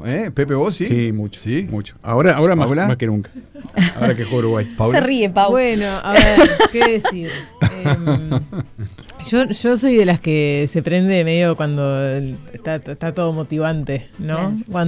Pepe, vos sí. Sí, mucho. ¿Sí? Mucho. Ahora más que nunca. Ahora que juego Uruguay. Paula. Se ríe, Pau. Bueno, a ver, ¿qué decir? Yo soy de las que se prende medio cuando está todo motivante, ¿no? Claro. Cuando